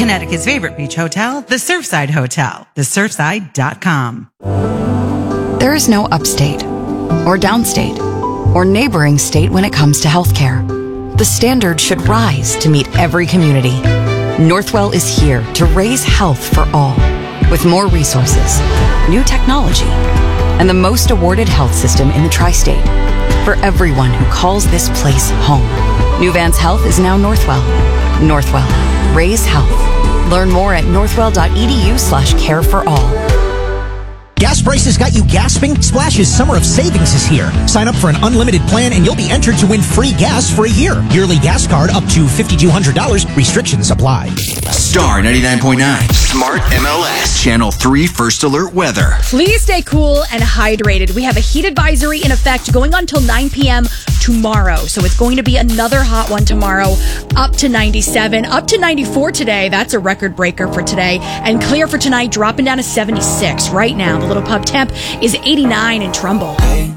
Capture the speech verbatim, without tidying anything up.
Connecticut's favorite beach hotel, the Surfside Hotel, the surfside dot com. There is no upstate or downstate or neighboring state when it comes to healthcare. The standard should rise to meet every community. Northwell is here to raise health for all, with more resources, new technology, and the most awarded health system in the tri-state for everyone who calls this place home. New Vance Health is now Northwell. Northwell. Raise health. Learn more at northwell.edu slash care for all. Gas prices got you gasping? Splash's Summer of Savings is here. Sign up for an unlimited plan and you'll be entered to win free gas for a year. Yearly gas card up to five thousand two hundred dollars. Restrictions apply. Star ninety-nine point nine. Smart M L S. Channel three First Alert Weather. Please stay cool and hydrated. We have a heat advisory in effect going on till nine p.m. tomorrow. So it's going to be another hot one tomorrow. Up to ninety-seven, up to ninety-four today. That's a record breaker for today. And clear for tonight, dropping down to seventy-six right now. The Little Pub temp is eighty-nine in Trumbull.